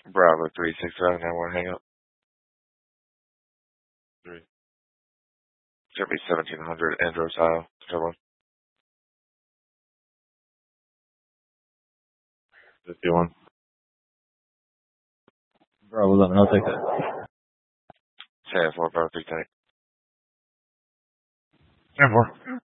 Bravo 365, now one hang up. 3. It's going to be 1700 Andros Isle. Come on. 51. Bravo 11, I'll take that. San 4, Bravo 3 tank. 10-4.